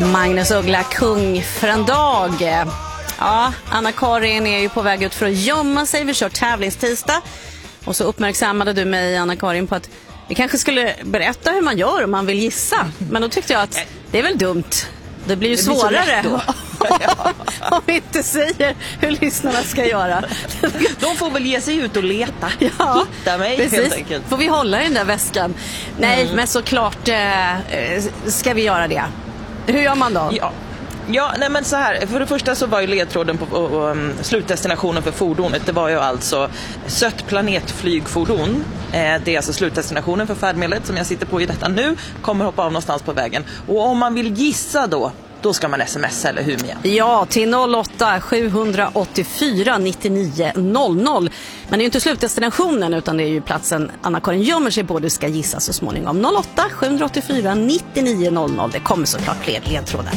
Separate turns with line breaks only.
Magnus Uggla, kung för en dag. Ja, Anna-Karin är ju på väg ut för att gömma sig. Vi kör tävlingstisdag. Och så uppmärksammade du mig, Anna-Karin, på att vi kanske skulle berätta hur man gör om man vill gissa. Men då tyckte jag att det är väl dumt. Det blir ju svårare om vi inte säger hur lyssnarna ska göra.
De får väl ge sig ut och leta.
Ja,
hitta mig,
precis.
helt enkelt.
Får vi hålla i den där väskan? Nej, men såklart ska vi göra det. Hur gör man då?
Ja, nej men så här. För det första så var ju ledtråden på slutdestinationen för fordonet. Det var ju alltså sött planetflygfordon. Det är alltså slutdestinationen för färdmedlet som jag sitter på i detta nu. Kommer hoppa av någonstans på vägen. Och om man vill gissa då ska man smsa, eller hur, Mia?
Ja, till 08 784 99 00. Men det är ju inte slutdestinationen, utan det är ju platsen Anna-Karin gömmer sig på. Du ska gissa så småningom. 08 784 99 00. Det kommer såklart fler ledtrådar.